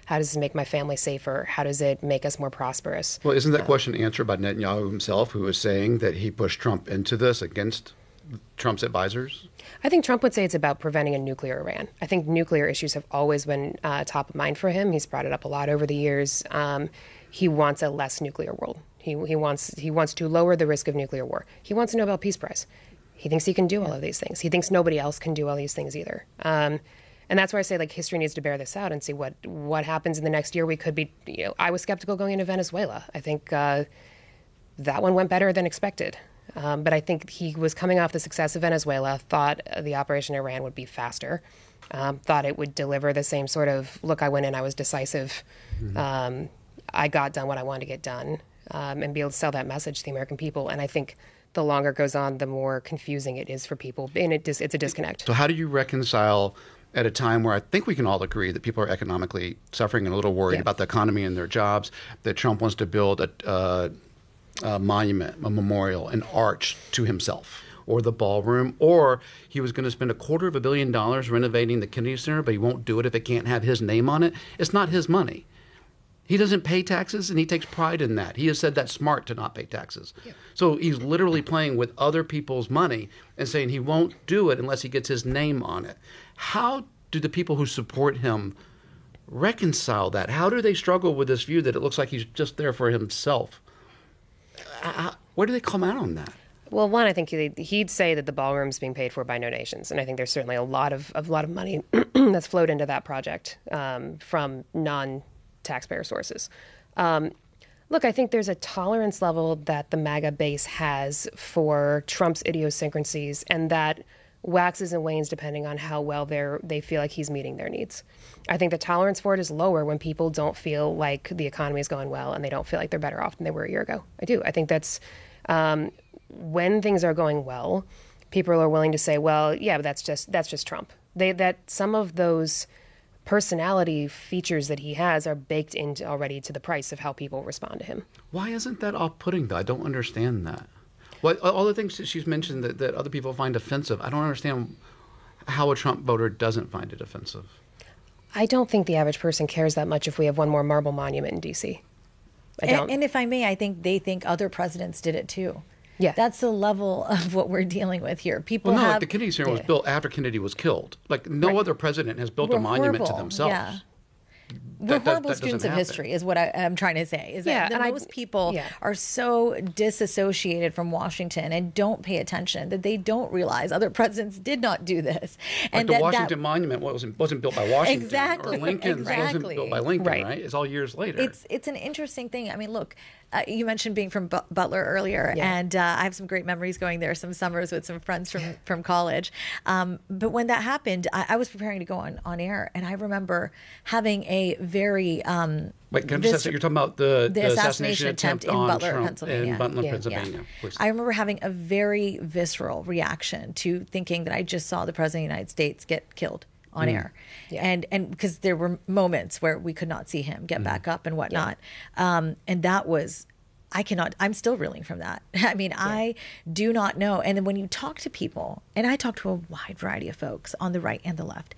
How does this make my family safer? How does it make us more prosperous? Well, isn't that question answered by Netanyahu himself, who was saying that he pushed Trump into this against Trump's advisors? I think Trump would say it's about preventing a nuclear Iran. I think nuclear issues have always been top of mind for him. He's brought it up a lot over the years. He wants a less nuclear world. He wants to lower the risk of nuclear war. He wants a Nobel Peace Prize. He thinks he can do all of these things. He thinks nobody else can do all these things either. And that's why I say, like, history needs to bear this out and see what happens in the next year. We could be, I was skeptical going into Venezuela. I think that one went better than expected. But I think he was coming off the success of Venezuela, thought the Operation Iran would be faster, thought it would deliver the same sort of, look, I went in, I was decisive, I got done what I wanted to get done, and be able to sell that message to the American people. And I think the longer it goes on, the more confusing it is for people, and it's a disconnect. So how do you reconcile at a time where I think we can all agree that people are economically suffering and a little worried about the economy and their jobs, that Trump wants to build a monument, a memorial, an arch to himself, or the ballroom, or he was going to spend $250 million renovating the Kennedy Center, but he won't do it if it can't have his name on it? It's not his money. He doesn't pay taxes, and he takes pride in that. He has said that's smart to not pay taxes. Yeah. So he's literally playing with other people's money and saying he won't do it unless he gets his name on it. How do the people who support him reconcile that? How do they struggle with this view that it looks like he's just there for himself? Where do they come out on that? Well, one, I think he'd say that the ballroom's being paid for by donations, and I think there's certainly a lot of money that's flowed into that project from non-taxpayer sources. Look, I think there's a tolerance level that the MAGA base has for Trump's idiosyncrasies, and that waxes and wanes depending on how well they feel like he's meeting their needs. I think the tolerance for it is lower when people don't feel like the economy is going well and they don't feel like they're better off than they were a year ago. I do. I think that's when things are going well, people are willing to say, well, yeah, but that's just Trump. That some of those personality features that he has are baked into already to the price of how people respond to him. Why isn't that off-putting, though? I don't understand that. All the things that she's mentioned that other people find offensive, I don't understand how a Trump voter doesn't find it offensive. I don't think the average person cares that much if we have one more marble monument in D.C. I don't. And if I may, I think they think other presidents did it too. Yeah. That's the level of what we're dealing with here. People like the Kennedy Center was built after Kennedy was killed. Like no other president has built a monument to themselves. Yeah. We're horrible students of history is what I'm trying to say. Is that most people are so disassociated from Washington and don't pay attention that they don't realize other presidents did not do this. And the Washington Monument wasn't built by Washington. Exactly. Or Lincoln wasn't built by Lincoln, right? It's all years later. It's an interesting thing. I mean, look, you mentioned being from Butler earlier, and I have some great memories going there some summers with some friends from college. But when that happened, I was preparing to go on air, and I remember having a very Wait, can I just say, you're talking about the assassination attempt in Butler, Trump Pennsylvania. In Butler, Pennsylvania. I remember having a very visceral reaction to thinking that I just saw the President of the United States get killed on air. Yeah. And because there were moments where we could not see him get back up and whatnot. And that was, I'm still reeling from that. I mean, I do not know. And then when you talk to people, and I talk to a wide variety of folks on the right and the left,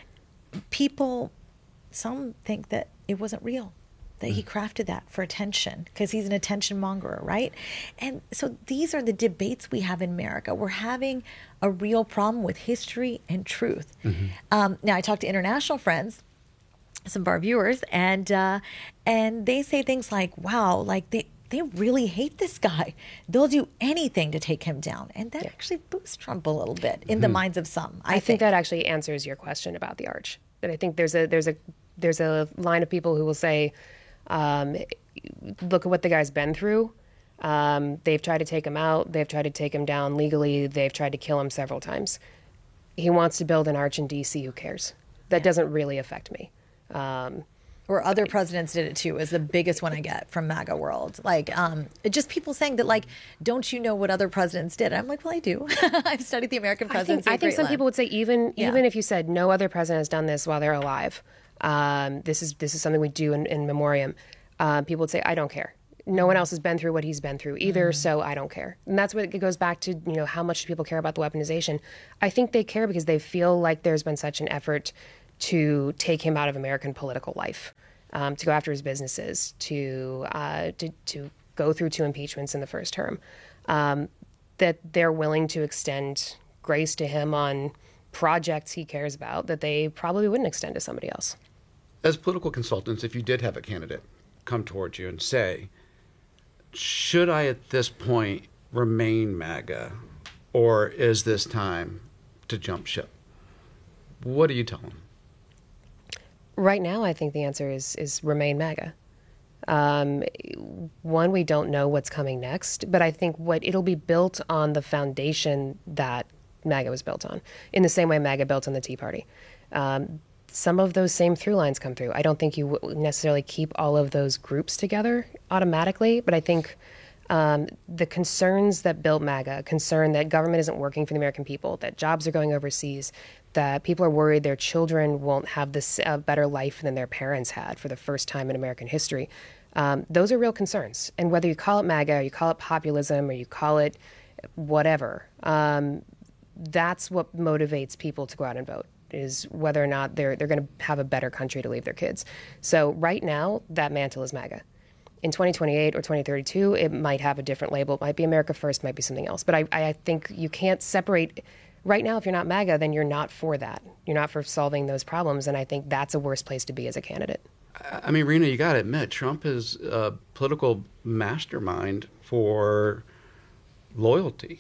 some think that it wasn't real, that he crafted that for attention because he's an attention monger, right? And so these are the debates we have in America. We're having a real problem with history and truth. Now, I talk to international friends, some of our viewers, and they say things like, wow, like they really hate this guy. They'll do anything to take him down. And that actually boosts Trump a little bit in the minds of some. I think that actually answers your question about the arch. That I think there's a line of people who will say, look at what the guy's been through. They've tried to take him out. They've tried to take him down legally. They've tried to kill him several times. He wants to build an arch in D.C. Who cares? That doesn't really affect me. Or other presidents did it too, is the biggest one I get from MAGA world. Like, just people saying that, like, don't you know what other presidents did? I'm like, well, I do. I've studied the American presidency. I think some people would say even if you said no other president has done this while they're alive, this is something we do in memoriam. People would say, I don't care. No one else has been through what he's been through either, so I don't care. And that's what it goes back to, how much do people care about the weaponization? I think they care because they feel like there's been such an effort to take him out of American political life. to go after his businesses, to go through 2 impeachments in the first term, that they're willing to extend grace to him on projects he cares about that they probably wouldn't extend to somebody else. As political consultants, if you did have a candidate come towards you and say, should I at this point remain MAGA, or is this time to jump ship? What do you tell them? Right now, I think the answer is remain MAGA. One, we don't know what's coming next, but I think it'll be built on the foundation that MAGA was built on, in the same way MAGA built on the Tea Party. Some of those same through lines come through. I don't think you necessarily keep all of those groups together automatically, but I think the concerns that built MAGA, concern that government isn't working for the American people, that jobs are going overseas, that people are worried their children won't have this better life than their parents had for the first time in American history. Those are real concerns. And whether you call it MAGA, or you call it populism, or you call it whatever, that's what motivates people to go out and vote, is whether or not they're going to have a better country to leave their kids. So right now, that mantle is MAGA. In 2028 or 2032, it might have a different label. It might be America First, might be something else. But I think you can't separate. Right now, if you're not MAGA, then you're not for that. You're not for solving those problems. And I think that's a worse place to be as a candidate. I mean, Rena, you got to admit, Trump is a political mastermind for loyalty.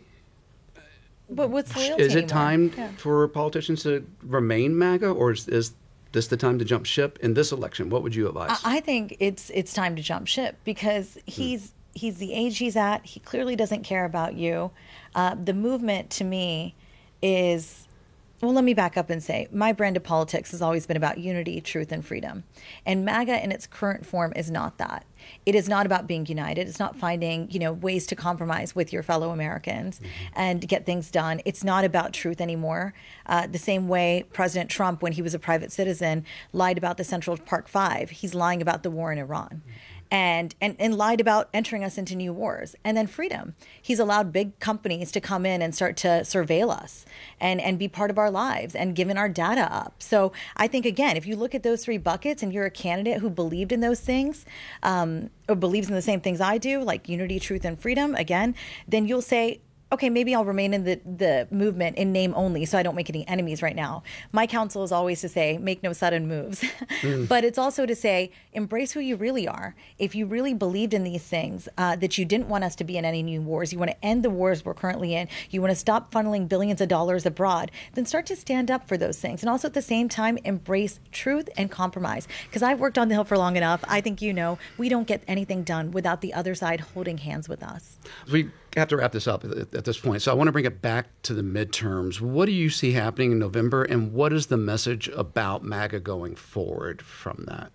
But what's loyalty Is it anymore? time for politicians to remain MAGA, or is this the time to jump ship in this election? What would you advise? I think it's time to jump ship, because he's the age he's at. He clearly doesn't care about you. The movement, to me, is, well, let me back up and say, my brand of politics has always been about unity, truth, and freedom. And MAGA in its current form is not that. It is not about being united. It's not finding, ways to compromise with your fellow Americans and get things done. It's not about truth anymore. The same way President Trump, when he was a private citizen, lied about the Central Park Five, he's lying about the war in Iran. And lied about entering us into new wars. And then freedom. He's allowed big companies to come in and start to surveil us and be part of our lives and given our data up. So I think, again, if you look at those 3 buckets and you're a candidate who believed in those things, or believes in the same things I do, like unity, truth, and freedom, again, then you'll say, okay, maybe I'll remain in the movement in name only, so I don't make any enemies right now. My counsel is always to say, make no sudden moves. But it's also to say, embrace who you really are. If you really believed in these things, that you didn't want us to be in any new wars, you want to end the wars we're currently in, you want to stop funneling billions of dollars abroad, then start to stand up for those things. And also at the same time, embrace truth and compromise. Because I've worked on the Hill for long enough. I think we don't get anything done without the other side holding hands with us. We have to wrap this up at this point. So I want to bring it back to the midterms. What do you see happening in November, and what is the message about MAGA going forward from that?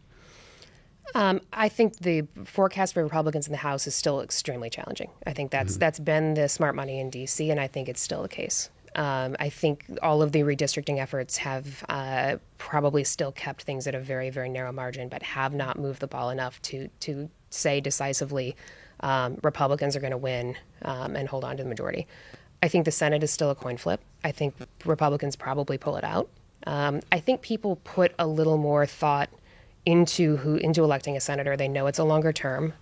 I think the forecast for Republicans in the House is still extremely challenging. I think that's been the smart money in D.C., and I think it's still the case. I think all of the redistricting efforts have probably still kept things at a very, very narrow margin, but have not moved the ball enough to say decisively Republicans are going to win and hold on to the majority. I think the Senate is still a coin flip. I think Republicans probably pull it out. I think people put a little more thought into electing a senator. They know it's a longer term.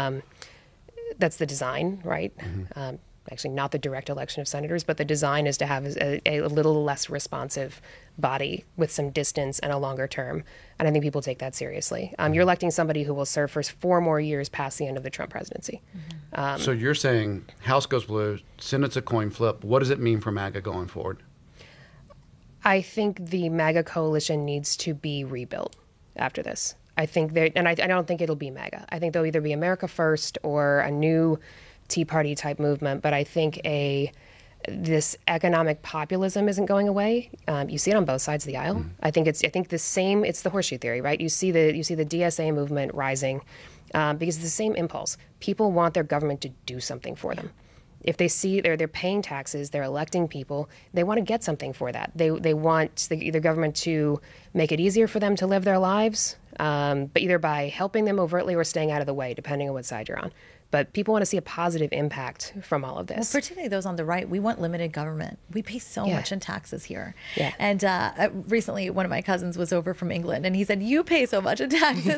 That's the design, right? Actually, not the direct election of senators, but the design is to have a little less responsive body with some distance and a longer term. And I think people take that seriously. You're electing somebody who will serve for 4 more years past the end of the Trump presidency. So you're saying House goes blue, Senate's a coin flip. What does it mean for MAGA going forward? I think the MAGA coalition needs to be rebuilt after this. I think and I don't think it'll be MAGA. I think there'll either be America First or a new Tea Party type movement, but I think this economic populism isn't going away. You see it on both sides of the aisle. I think it's the horseshoe theory, right? You see the DSA movement rising because it's the same impulse. People want their government to do something for them. If they see they're paying taxes, they're electing people, they want to get something for that. They want the government to make it easier for them to live their lives, but either by helping them overtly or staying out of the way, depending on what side you're on. But people want to see a positive impact from all of this. Well, particularly those on the right, we want limited government. We pay so much in taxes here. Yeah. And recently, one of my cousins was over from England, and he said, "You pay so much in taxes."